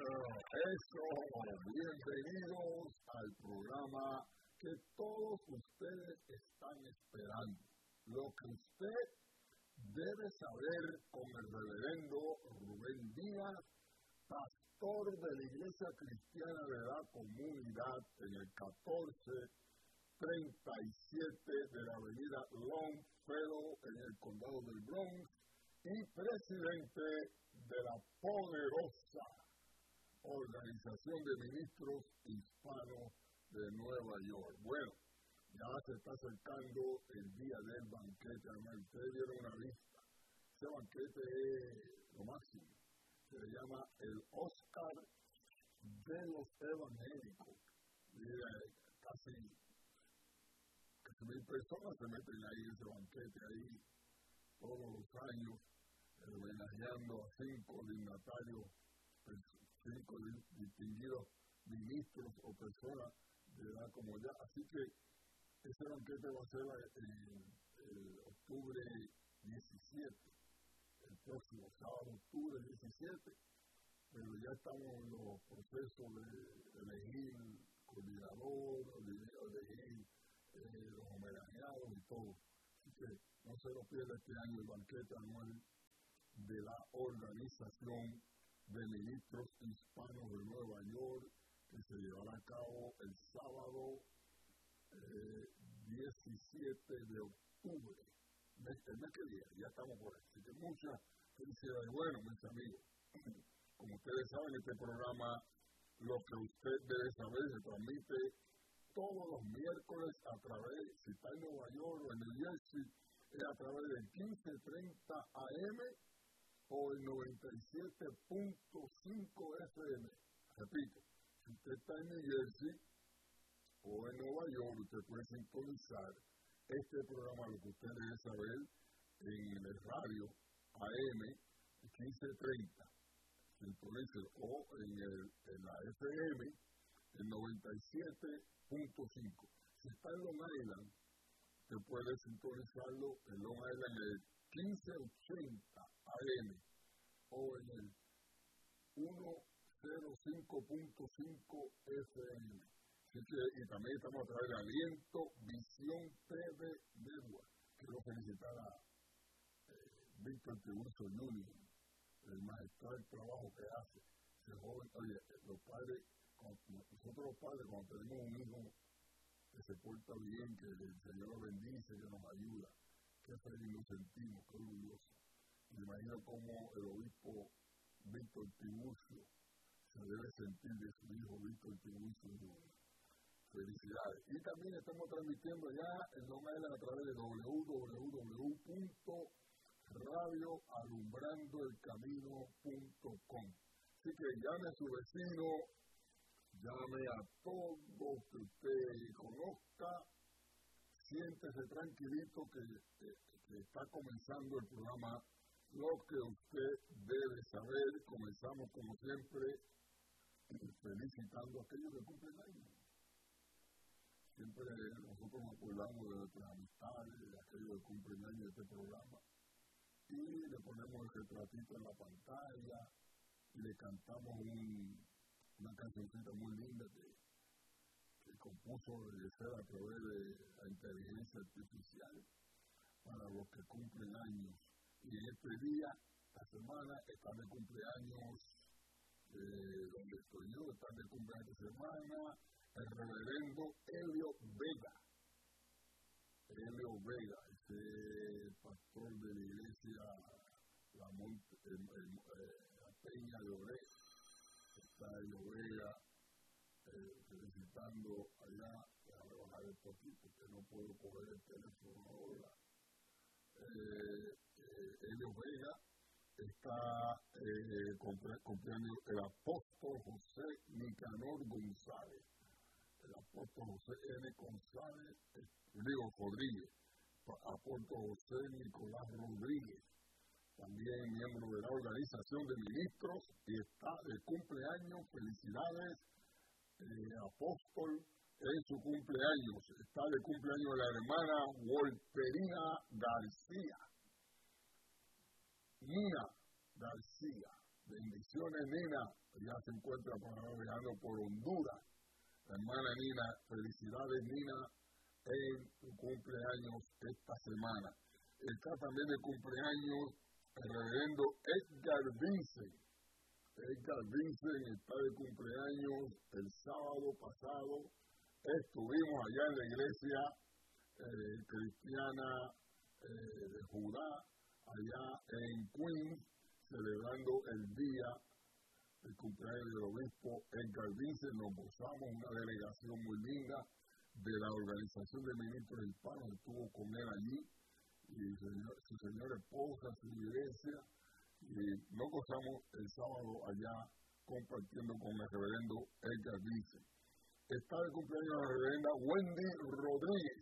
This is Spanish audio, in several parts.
Eso, bienvenidos al programa que todos ustedes están esperando. Lo que usted debe saber con el reverendo Rubén Díaz, pastor de la Iglesia Cristiana de la Comunidad en el 1437 de la avenida Longfellow en el condado del Bronx y presidente de la poderosa Organización de Ministros Hispanos de Nueva York. Bueno, ya se está acercando el día del banquete. Ustedes dieron una lista. Ese banquete es lo máximo. Se le llama el Oscar de los evangélicos. Mira, casi 1,000 personas se meten ahí en ese banquete ahí todos los años, homenajeando a 5 dignatarios, 5 distinguidos ministros o personas de edad como ya. Así que ese banquete va a ser en octubre 17, el próximo sábado, octubre 17, pero ya estamos en los procesos de elegir coordinador, elegir los homenajeados y todo. Así que no se lo pierda este año el banquete anual de la Organización de Ministros Hispanos de Nueva York, que se llevará a cabo el sábado 17 de octubre, el mes que viene, ya estamos por ahí. Así que muchas felicidades. Bueno, mis amigos, como ustedes saben, este programa, lo que usted debe saber, se transmite todos los miércoles a través, si está en Nueva York o en New Jersey, a través del 1530 AM o el 97.5 FM. Repito, si usted está en New Jersey o en Nueva York, usted puede sintonizar este programa, lo que usted debe saber, en el radio AM 1530. Sintonice, o en la FM, el 97.5. Si está en Long Island, usted puede sintonizarlo en Long Island el 1580 AM o en el 105.5 FM. Así que, y también estamos a través de Aliento Visión TV Network. Quiero felicitar a Víctor Tiburcio Jr., el magistral trabajo que hace. Ese joven, oye, los padres, nosotros los padres, cuando tenemos un hijo que se porta bien, que el Señor lo bendice, que nos ayuda, qué feliz nos sentimos, qué orgulloso. Me imagino cómo el obispo Víctor Tiburcio se debe sentir de su hijo Víctor Tiburcio Jr. Felicidades. Y también estamos transmitiendo ya en Long Island a través de www.radioalumbrandolcamino.com. Así que llame a su vecino, llame a todos que usted conozca, siéntese tranquilito que está comenzando el programa Lo que usted debe saber. Comenzamos como siempre felicitando a aquellos que cumplen años. Siempre nosotros nos acordamos de nuestras amistades, de aquellos que cumplen años de este programa, y le ponemos el retratito en la pantalla y le cantamos una cancioncita muy linda que compuso ser a través de la inteligencia artificial para los que cumplen años. Y en este día, esta semana, están de cumpleaños donde estoy yo, están de cumpleaños esta semana el reverendo Helio Vega. Helio Vega, ese pastor de la iglesia la Peña de Oré. Está Helio Vega felicitando allá. Déjame bajar el poquito, que no puedo coger el teléfono ahora. Helio Vega está cumpliendo el apóstol José Nicanor González. El apóstol José N. González, Rodríguez, apóstol José Nicolás Rodríguez, también miembro de la Organización de Ministros, y está de cumpleaños. Felicidades, apóstol, en su cumpleaños. Está de cumpleaños la hermana Wolterina García. Nina García, Bendiciones, Nina. Ya se encuentra viajando por Honduras. La hermana Nina, felicidades, Nina, en tu cumpleaños esta semana. Está también de cumpleaños el reverendo Edgar Vincent. Edgar Vincent está de cumpleaños el sábado pasado. Estuvimos allá en la iglesia cristiana de Judá, allá en Queens, celebrando el día del cumpleaños del obispo Edgar Vincent. Nos gozamos, una delegación muy linda de la Organización de Ministros Hispanos, estuvo con él allí, y su señora esposa, su iglesia, y nos gozamos el sábado allá compartiendo con el reverendo Edgar Vincent. Está de cumpleaños la reverenda Wendy Rodríguez.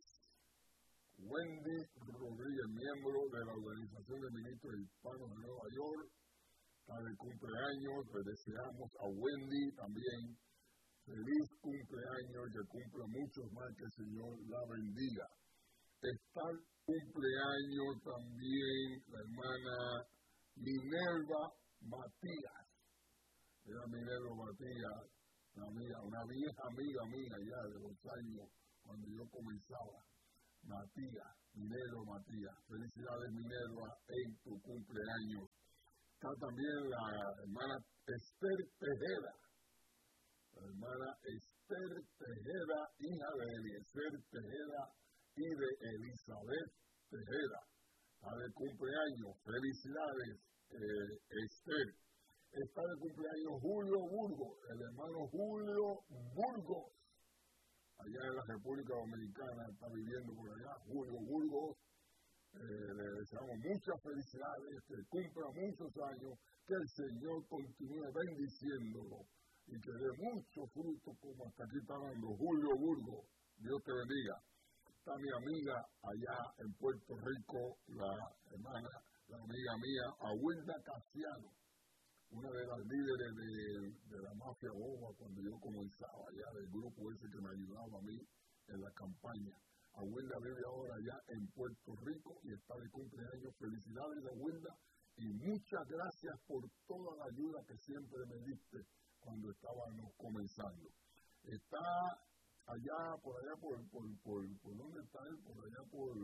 Wendy Rodríguez, miembro de la Organización de Ministros Hispanos de Nueva York, está de cumpleaños. Le deseamos a Wendy también feliz cumpleaños, que cumpla muchos más, que el Señor la bendiga. Está de cumpleaños también la hermana Minerva Matías. Era Minerva Matías, una vieja amiga mía ya de los años cuando yo comenzaba. Matías, Minerva Matías. Felicidades, Minerva, en tu cumpleaños. Está también la hermana Esther Tejeda. La hermana Esther Tejeda, hija de Eliezer Tejeda y de Elizabeth Tejeda. Está de cumpleaños. Felicidades, Esther. Está de cumpleaños Julio Burgos, el hermano Julio Burgos. Allá en la República Dominicana, está viviendo por allá, Julio Burgos. Le deseamos muchas felicidades, que cumpla muchos años, que el Señor continúe bendiciéndolo y que dé mucho fruto, como hasta aquí está dando Julio Burgos. Dios te bendiga. Está mi amiga allá en Puerto Rico, la hermana, la amiga mía, Awilda Casiano, una de las líderes de la mafia boba cuando yo comenzaba allá, del grupo ese que me ayudaba a mí en la campaña. Awilda vive ahora allá en Puerto Rico y está de cumpleaños. Felicidades, Awilda, y muchas gracias por toda la ayuda que siempre me diste cuando estábamos comenzando. Está allá, por ¿dónde está él? Por allá por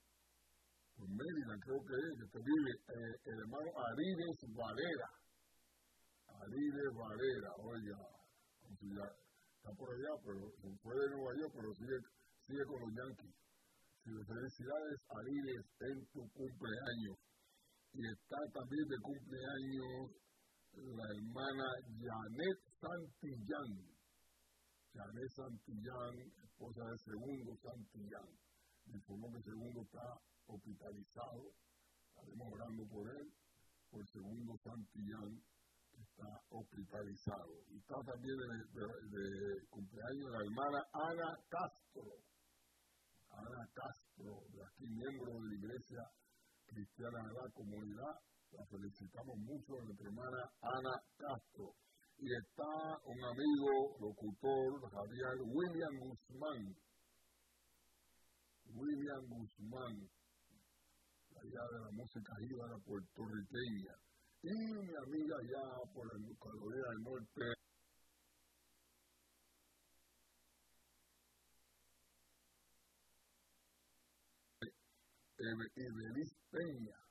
Maryland, creo que es, que vive el hermano Arides Valera. Arides Valera, oiga, está por allá, pero fue de Nueva York, pero sigue con los Yankees. Felicidades, Arides, en tu cumpleaños. Y está también de cumpleaños la hermana Janet Santillán. Janet Santillán, esposa de Segundo Santillán. Me informó que Segundo está hospitalizado. Estaremos orando por él, por Segundo Santillán, que está hospitalizado. Y está también de cumpleaños la hermana Ana Castro. Ana Castro, de aquí, miembro de la Iglesia Cristiana de la Comunidad. La felicitamos mucho a nuestra hermana Ana Castro. Y está un amigo, locutor, radial, William Guzmán. William Guzmán, allá de la música jíbara puertorriqueña. Y mi amiga allá por la Carolina del Norte, Ebelis Peña.